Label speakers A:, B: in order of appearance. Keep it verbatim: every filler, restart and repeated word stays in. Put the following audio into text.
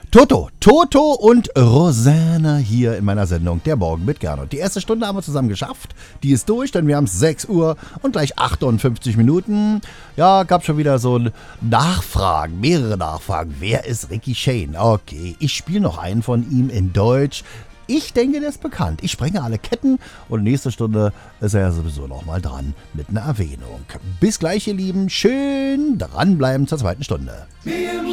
A: Toto, Toto und Rosanna hier in meiner Sendung Der Morgen mit Gernot. Die erste Stunde haben wir zusammen geschafft. Die ist durch, denn wir haben sechs Uhr und gleich achtundfünfzig Minuten. Ja, gab schon wieder so Nachfragen, mehrere Nachfragen. Wer ist Ricky Shane? Okay, ich spiele noch einen von ihm in Deutsch. Ich denke, der ist bekannt. Ich sprenge alle Ketten und nächste Stunde ist er ja sowieso nochmal dran mit einer Erwähnung. Bis gleich, ihr Lieben. Schön dranbleiben zur zweiten Stunde.